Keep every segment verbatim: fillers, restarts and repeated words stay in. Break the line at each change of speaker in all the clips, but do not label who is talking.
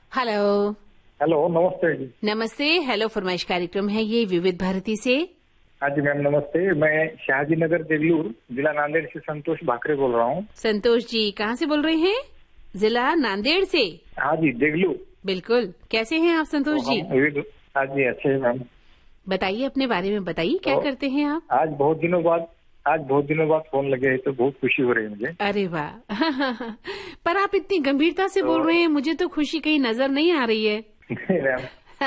Hello.
Hello, नमस्ते जी।
नमस्ते। Hello फरमाइश कार्यक्रम है ये विविध भारती से।
हाँ जी मैम, नमस्ते। मैं शाहजी नगर देगलूर, जिला नांदेड़ से संतोष भाकरे बोल रहा हूँ।
संतोष जी कहाँ से बोल रहे हैं? जिला नांदेड़ से?
हाँ जी, देगलूर।
बिल्कुल। कैसे हैं आप संतोष
तो
जी?
हाँ जी, अच्छे हैं मैम।
बताइए अपने बारे में, बताइए क्या
तो
करते हैं आप?
आज बहुत दिनों बाद आज बहुत दिनों बाद फोन लगे है तो बहुत खुशी हो रही है मुझे।
अरे वाह पर आप इतनी गंभीरता से
तो,
बोल रहे हैं, मुझे तो खुशी कहीं नजर नहीं आ रही है।
मैम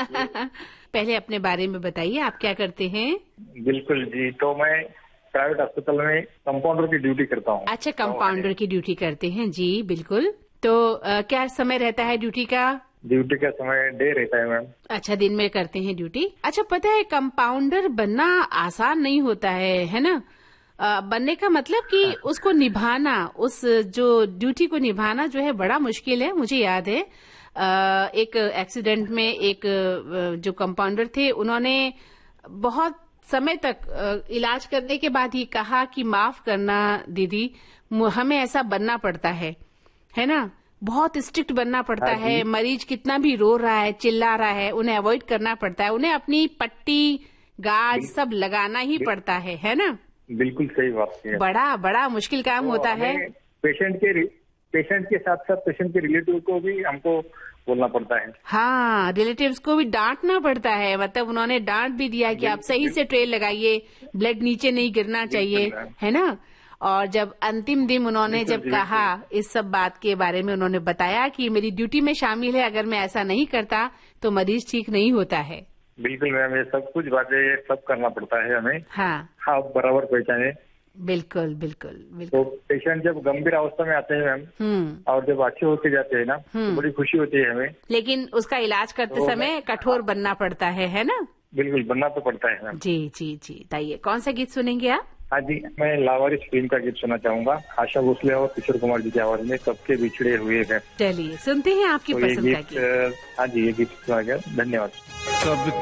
पहले अपने बारे में बताइए, आप क्या करते हैं?
बिल्कुल जी, तो मैं प्राइवेट अस्पताल में कंपाउंडर की ड्यूटी करता हूँ।
अच्छा, कंपाउंडर की ड्यूटी करते हैं जी, बिल्कुल। तो आ, क्या समय रहता है ड्यूटी का?
ड्यूटी का समय डे रहता है मैम।
अच्छा, दिन में करते हैं ड्यूटी। अच्छा, पता है कंपाउंडर बनना आसान नहीं होता है, है ना? आ, बनने का मतलब कि उसको निभाना, उस जो ड्यूटी को निभाना जो है बड़ा मुश्किल है। मुझे याद है आ, एक एक्सीडेंट में एक जो कंपाउंडर थे, उन्होंने बहुत समय तक इलाज करने के बाद ही कहा कि माफ करना दीदी, हमें ऐसा बनना पड़ता है, है ना? बहुत स्ट्रिक्ट बनना पड़ता है। मरीज कितना भी रो रहा है, चिल्ला रहा है, उन्हें अवॉइड करना पड़ता है, उन्हें अपनी पट्टी गाज सब लगाना ही पड़ता है, है ना?
बिल्कुल सही बात है।
बड़ा बड़ा मुश्किल काम
तो
होता है।
पेशेंट के पेशेंट के साथ साथ पेशेंट के रिलेटिव को भी हमको बोलना पड़ता है।
हाँ, रिलेटिव्स को भी डांटना पड़ता है। मतलब उन्होंने डांट भी दिया कि आप सही से ट्रे लगाइए, ब्लड नीचे नहीं गिरना चाहिए, है ना? और जब अंतिम दिन उन्होंने जब कहा इस सब बात के बारे में, उन्होंने बताया कि मेरी ड्यूटी में शामिल है, अगर मैं ऐसा नहीं करता तो मरीज ठीक नहीं होता है।
बिल्कुल मैम, ये सब कुछ बातें ये सब करना पड़ता है हमें।
हाँ
हाँ, बराबर पहचाने।
बिल्कुल बिल्कुल बिल्कुल।
तो पेशेंट जब गंभीर अवस्था में आते हैं मैम, और जब अच्छे होते जाते हैं ना, तो बड़ी खुशी होती है हमें।
लेकिन उसका इलाज करते तो समय कठोर बनना पड़ता है, है ना?
बिल्कुल, बनना तो पड़ता है मैम।
जी जी जी। बताइए कौन सा गीत सुनेंगे आप?
हाँ जी, मैं लावारिस फिल्म का गीत सुनना चाहूंगा, आशा भोसले और किशोर कुमार जी की आवाज में, सबके बिछड़े हुए हैं।
चलिए सुनते हैं आपकी
तो
पसंद का
गीत। हाँ जी, ये गीत सुना गया। धन्यवाद।